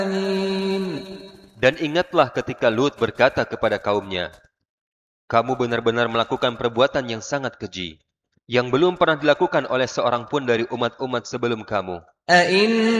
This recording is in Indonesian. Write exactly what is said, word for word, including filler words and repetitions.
Dan ingatlah ketika Lut berkata kepada kaumnya, kamu benar-benar melakukan perbuatan yang sangat keji, yang belum pernah dilakukan oleh seorang pun dari umat-umat sebelum kamu.